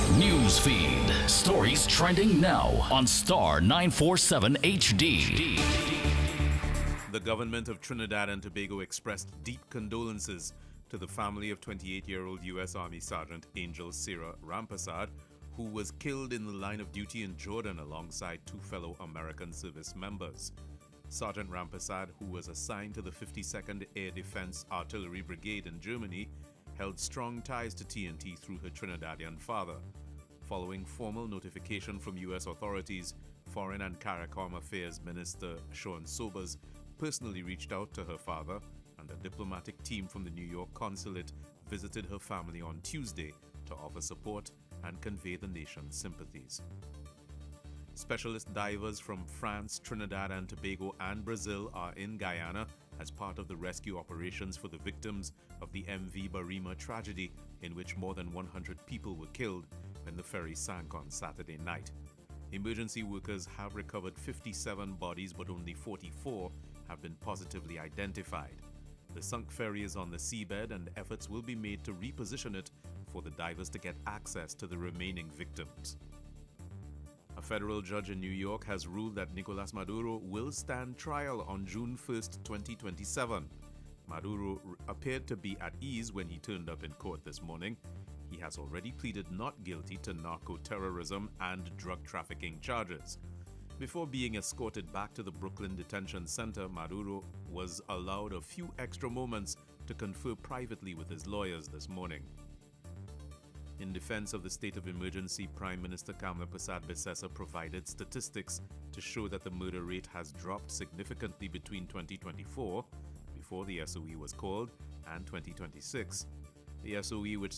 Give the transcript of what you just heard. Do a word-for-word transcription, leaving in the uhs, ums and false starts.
News feed. Stories trending now on Star nine forty-seven H D. The government of Trinidad and Tobago expressed deep condolences to the family of twenty-eight-year-old U S Army Sergeant Angel Sarah Rampasad, who was killed in the line of duty in Jordan alongside two fellow American service members. Sergeant Rampasad, who was assigned to the fifty-second Air Defense Artillery Brigade in Germany, held strong ties to T N T through her Trinidadian father. Following formal notification from U S authorities, Foreign and CARICOM Affairs Minister Sean Sobers personally reached out to her father, and a diplomatic team from the New York consulate visited her family on Tuesday to offer support and convey the nation's sympathies. Specialist divers from France, Trinidad and Tobago and Brazil are in Guyana as part of the rescue operations for the victims of the M V Barima tragedy, in which more than one hundred people were killed when the ferry sank on Saturday night. Emergency workers have recovered fifty-seven bodies, but only forty-four have been positively identified. The sunk ferry is on the seabed, and efforts will be made to reposition it for the divers to get access to the remaining victims. A federal judge in New York has ruled that Nicolas Maduro will stand trial on June first, twenty twenty-seven. Maduro appeared to be at ease when he turned up in court this morning. He has already pleaded not guilty to narco-terrorism and drug trafficking charges. Before being escorted back to the Brooklyn Detention Center, Maduro was allowed a few extra moments to confer privately with his lawyers this morning. In defense of the state of emergency, Prime Minister Kamla Persad-Bissessar provided statistics to show that the murder rate has dropped significantly between twenty twenty-four, before the S O E was called, and twenty twenty-six. The S O E, which